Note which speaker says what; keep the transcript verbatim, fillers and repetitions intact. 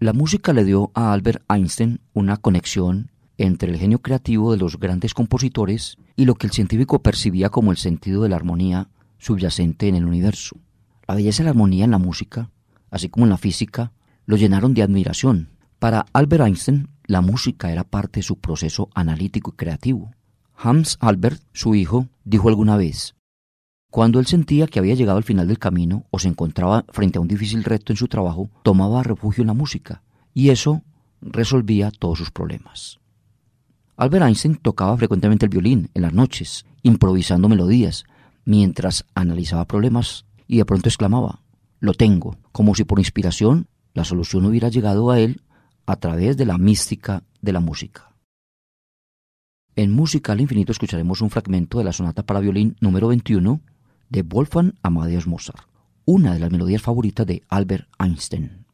Speaker 1: La música le dio a Albert Einstein una conexión entre el genio creativo de los grandes compositores y lo que el científico percibía como el sentido de la armonía subyacente en el universo. La belleza y la armonía en la música, así como en la física, lo llenaron de admiración. Para Albert Einstein, la música era parte de su proceso analítico y creativo. Hans Albert, su hijo, dijo alguna vez: cuando él sentía que había llegado al final del camino o se encontraba frente a un difícil reto en su trabajo, tomaba refugio en la música, y eso resolvía todos sus problemas. Albert Einstein tocaba frecuentemente el violín en las noches, improvisando melodías, mientras analizaba problemas, y de pronto exclamaba: lo tengo, como si por inspiración la solución hubiera llegado a él a través de la mística de la música. En Música al Infinito escucharemos un fragmento de la sonata para violín número veintiuno de Wolfgang Amadeus Mozart, una de las melodías favoritas de Albert Einstein.